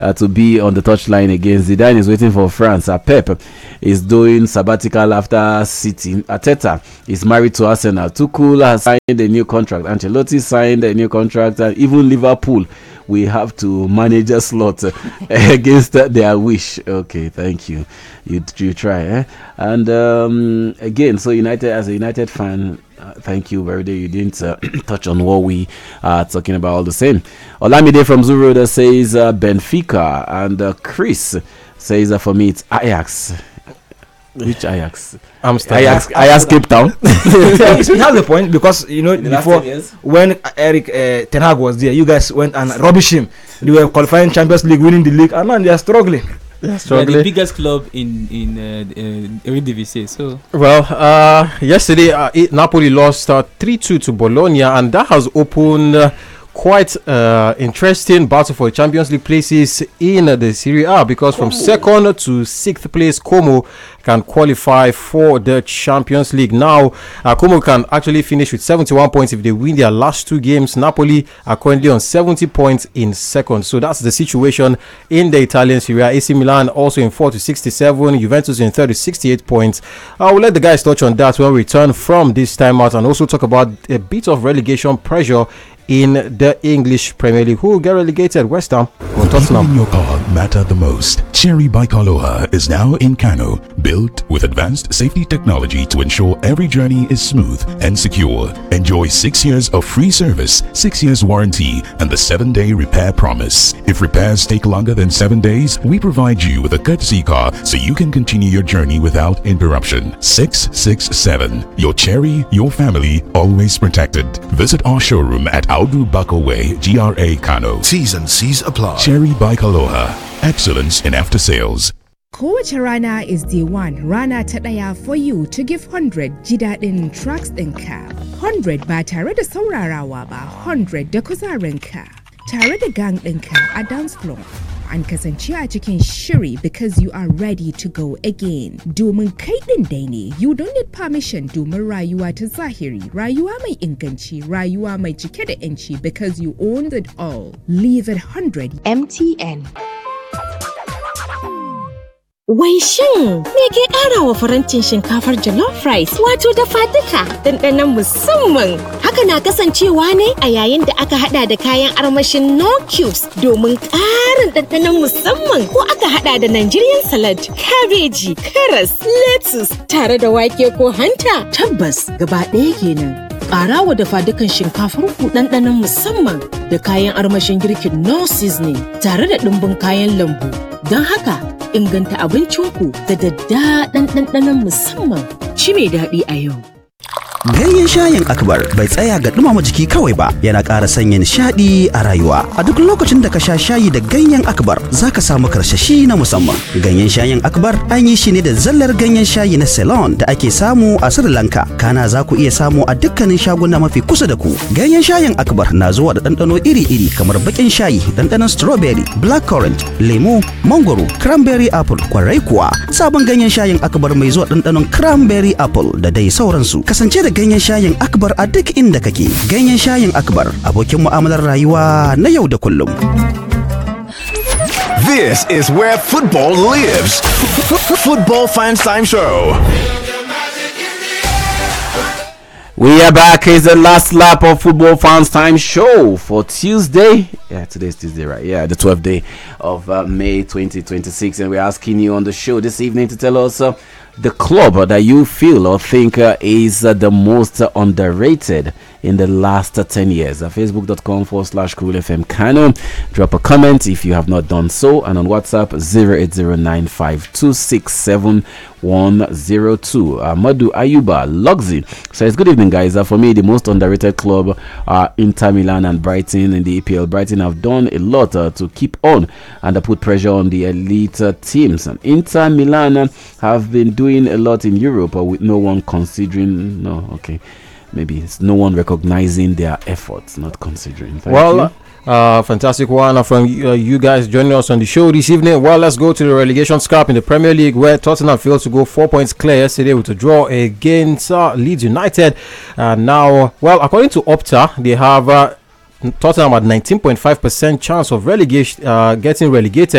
to be on the touchline again. Zidane is waiting for France. Pep is doing sabbatical after City. Arteta is married to Arsenal. Tuchel has signed a new contract. Ancelotti signed a new contract, and even Liverpool we have to manage a slot against their wish. Okay, thank you. You try, And again, so United, as a United fan, thank you, Veride. You didn't touch on what we are talking about all the same. Olamide from Zuru says Benfica, and Chris says for me it's Ajax. Which Ajax? Amsterdam. Ajax Cape Town. You have the point, because before when Eric Ten Hag was there, you guys went and rubbish him. They were qualifying Champions League, winning the league, and now they are struggling. They're the biggest club in Eredivisie. So yesterday Napoli lost 3-2 to Bologna, and that has opened quite interesting battle for Champions League places in the Serie A, because from second to sixth place Como can qualify for the Champions League. Now Como can actually finish with 71 points if they win their last two games. Napoli are currently on 70 points in second. So that's the situation in the Italian Serie A. AC Milan also in 4th to 67, Juventus in 3rd to 68 points. I will let the guys touch on that when we return from this time out, and also talk about a bit of relegation pressure in the English Premier League. Who will get relegated? West Ham or Tottenham? Even your car matter the most. Cherry Bike Aloha is now in Kano, built with advanced safety technology to ensure every journey is smooth and secure. Enjoy 6 years of free service, 6 years warranty, and the 7-day repair promise. If repairs take longer than 7 days, we provide you with a courtesy car so you can continue your journey without interruption. 667. Your Cherry, your family, always protected. Visit our showroom at Audu Bako Way, GRA Kano. T's and C's apply. Cherry Bike Aloha. Excellence in after sales. Kowace rana is day one, rana ta ɗaya for you to give 100 ji daɗin tracks ɗinka. 100 ba tare da saurarawa ba, 100 da kuzarinka. Tare da gang ɗinka a dance floor. An kasance a cikin shiri because you are ready to go again. Domin kai ɗin dai ne, you don't need permission domin rayuwa ta zahiri, rayuwa mai inganci, rayuwa mai cike da 'yanci, because you owned it all. Leave it 100. MTN. Wai shin me ke ƙara wa farancin shinkafar jollof rice wato dafa duka ɗanɗanon musamman? Haka na kasancewa ne a yayin da aka hada da kayan armashin no cubes domin ƙarin ɗanɗanon musamman, ko aka hada da Nigerian salad, kabeji, karas, lettuce tare da wake ko hanta. Tabbas gaba ɗaya kenan. Ƙara wa dafa dukan shinkafar ku ɗanɗanon musamman da kayan armashin girkin no seasoning tare da ɗumbin kayan lambu. Don haka inganta abincinku da daddaɗan ɗanɗanon musamman. Ci mai daɗi a yau. Ganyen shayin Akbar bai tsaya ga dumama jiki kawai ba, yana ƙara sanya nishaɗi a rayuwa. A duk lokacin da ka sha shayi da ganyen Akbar, za ka samu karsashi na musamman. Ganyen shayin Akbar an yi shi ne da zallar ganyen shayi na Ceylon da ake samu a Sri Lanka. Kana za ku iya samu a dukkanin shaguna mafi kusa da ku. Ganyen shayin Akbar na zuwa da ɗanɗano iri-iri kamar baƙin shayi, ɗanɗanon strawberry, blackcurrant, lemu, mangoro, cranberry apple, kwarai kuwa. Sabon ganyen shayin Akbar mai zuwa ɗanɗanon cranberry apple da dai sauransu. Kasance da ganyen shayin Akbar a duk inda kake. Ganyen shayin Akbar, abokin mu'amalar rayuwa na yau da kullum. This is where football lives. Football Fans Time Show. We are back. It's the last lap of Football Fans Time Show for Tuesday. Yeah, today's Tuesday, right? Yeah, the 12th day of May 2026. And we're asking you on the show this evening to tell us the club that you feel or think is the most underrated in the last 10 years. Facebook.com/CoolFM Kano. Drop a comment if you have not done so, and on WhatsApp 08095267102. Madu Ayuba Luxy says, good evening guys. For me, the most underrated club are Inter Milan and Brighton in the EPL. Brighton have done a lot to keep on and put pressure on the elite teams. And Inter Milan have been doing a lot in Europe with no one considering. Maybe it's no one recognizing their efforts, not considering. Thank you. Fantastic one from you guys joining us on the show this evening. Well, let's go to the relegation scrap in the Premier League, where Tottenham failed to go 4 points clear yesterday with a draw against Leeds United. Now, according to Opta, they have Tottenham had 19.5% chance of getting relegated.